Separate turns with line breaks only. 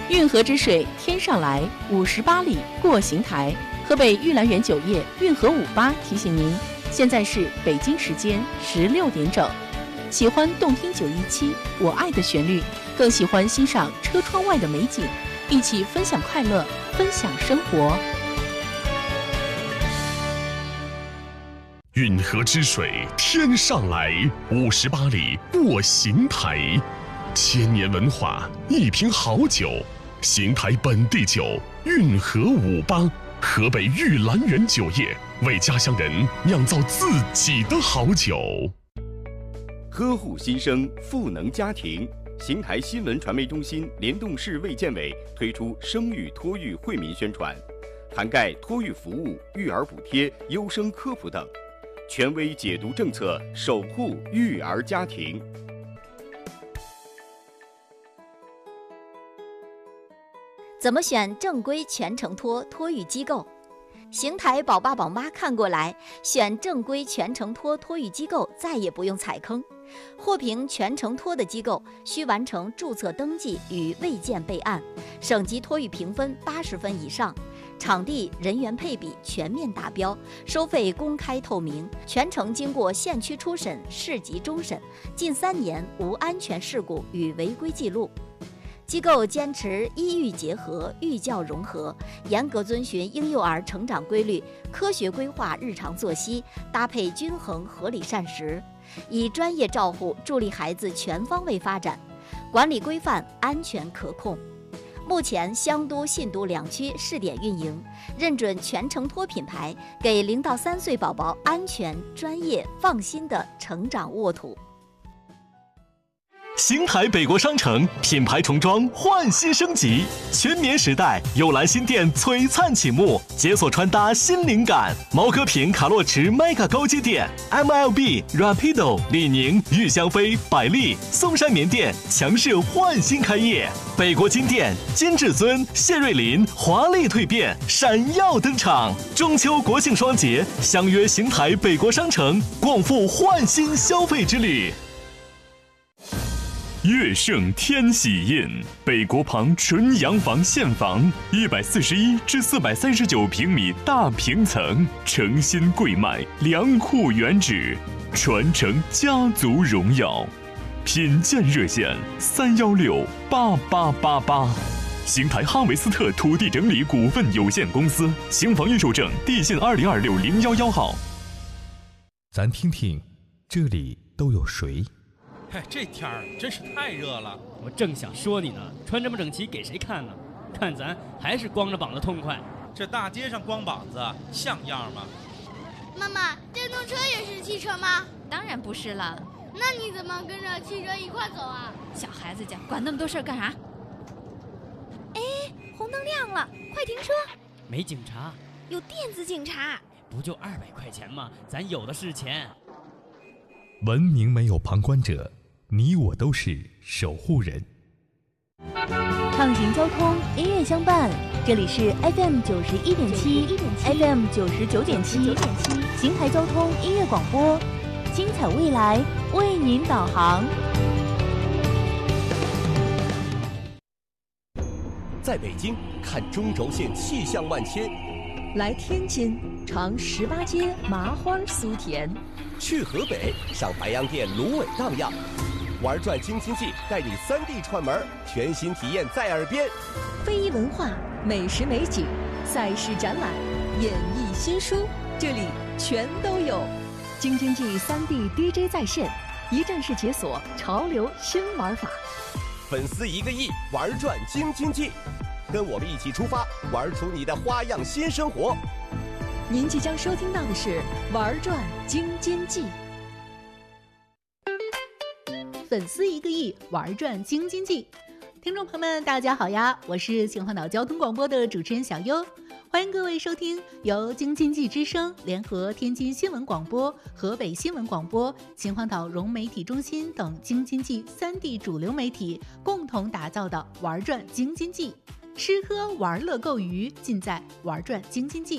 运河之水天上来，58里过邢台。河北玉兰园酒业运河58提醒您，现在是北京时间16点整。喜欢动听917我爱的旋律，更喜欢欣赏车窗外的美景，一起分享快乐，分享生活。
运河之水天上来，58里过邢台。千年文化，一瓶好酒，邢台本地酒运河58，河北玉兰园酒业为家乡人酿造自己的好酒。
呵护新生，赋能家庭。邢台新闻传媒中心联动市卫健委推出生育托育惠民宣传，涵盖托育服务、育儿补贴、优生科普等，权威解读政策，守护育儿家庭。
怎么选正规全程托托育机构？邢台宝爸宝妈看过来，选正规全程托托育机构再也不用踩坑。获评全程托的机构需完成注册登记与卫健备案，省级托育评分80分以上，场地人员配比全面达标，收费公开透明，全程经过县区初审、市级终审，近3年无安全事故与违规记录。机构坚持医育结合、育教融合，严格遵循婴幼儿成长规律，科学规划日常作息，搭配均衡合理膳食，以专业照护助力孩子全方位发展，管理规范、安全可控。目前湘都、信都2区试点运营，认准全程托品牌，给0到3岁宝宝安全、专业、放心的成长沃土。
邢台北国商城品牌重装焕新升级，全棉时代幽兰新店璀璨启幕，解锁穿搭新灵感。毛戈平卡洛驰 Mega 高阶店、MLB Rapido 李宁、玉香妃、百丽、松山棉店强势焕新开业。北国金店金至尊、谢瑞麟华丽蜕变，闪耀登场。中秋国庆双节，相约邢台北国商城，共赴焕新消费之旅。
悦盛天喜印，北国旁纯洋房现房，141至439平米大平层，诚心贵卖，良库原址，传承家族荣耀。品鉴热线3168888。邢台哈维斯特土地整理股份有限公司，邢房预售证地信2026011号。
咱听听，这里都有谁？
嗨，这天儿真是太热了。
我正想说你呢，穿这么整齐给谁看呢？看咱还是光着膀子痛快。
这大街上光膀子像样吗？
妈妈，电动车也是汽车吗？
当然不是了。
那你怎么跟着汽车一块走啊？
小孩子家管那么多事儿干啥？
哎，红灯亮了，快停车！
没警察，
有电子警察。
不就200块钱吗？咱有的是钱。
文明没有旁观者，你我都是守护人。
畅行交通，音乐相伴，这里是 FM 91.7 FM 99.7邢台交通音乐广播，精彩未来为您导航。
在北京看中轴线气象万千，
来天津尝18街麻花酥甜，
去河北上白洋淀芦苇荡漾，玩转京津冀带你3D 串门，全新体验在耳边。
非遗文化、美食美景、赛事展览、演艺新书，这里全都有。京津冀3D DJ 在线，一站式解锁潮流新玩法。
粉丝1个亿，玩转京津冀，跟我们一起出发，玩出你的花样新生活。
您即将收听到的是玩转京津冀。
粉丝1个亿，玩转京津冀。听众朋友们，大家好呀，我是秦皇岛交通广播的主持人小优，欢迎各位收听由京津冀之声联合天津新闻广播、河北新闻广播、秦皇岛融媒体中心等京津冀3地主流媒体共同打造的玩转京津冀，吃喝玩乐购娱尽在玩转京津冀。